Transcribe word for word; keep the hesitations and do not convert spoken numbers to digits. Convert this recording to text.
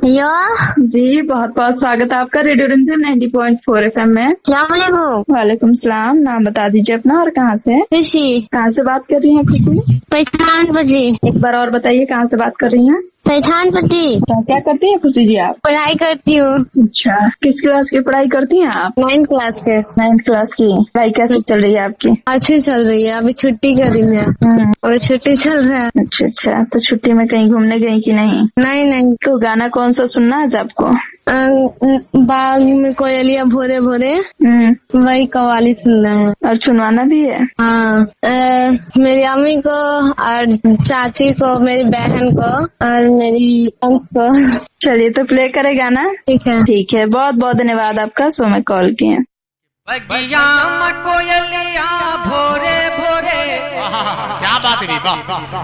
यो जी, बहुत बहुत स्वागत है आपका रेडियो रिमझिम ninety point four F M में। सलामकुम। वालेकुम सलाम। नाम बता दीजिए अपना और कहाँ से? खुशी। कहाँ से बात कर रही हैं खुशी? पहचान पट्टी। एक बार और बताइए कहाँ से बात कर रही हैं? पहचान पट्टी। तो क्या करती हैं खुशी जी आप? पढ़ाई करती हूँ। अच्छा, किस क्लास की पढ़ाई करती हैं आप? नाइन्थ क्लास के। नाइन्थ क्लास की पढ़ाई कैसी चल रही है आपकी? अच्छी चल रही है, अभी छुट्टी कर रही है हम्म, और छुट्टी चल रहा है। अच्छा अच्छा। तो छुट्टी में कहीं घूमने गई कि नहीं? नहीं नहीं। तो गाना कौन सा सुनना है आज आपको? अं, बाग में कोयलिया भोरे भोरे, हम्म, वही कवाली सुनना है। और चुनवाना भी है? हाँ, अ, मेरी अम्मी को और चाची को, मेरी बहन को और मेरी अंक को। चलिए तो प्ले करे गाना। ठीक है। ठीक है, बहुत बहुत धन्यवाद आपका, सो में कॉल किए। बगिया में कोयलिया भोरे भोरे, क्या बात है।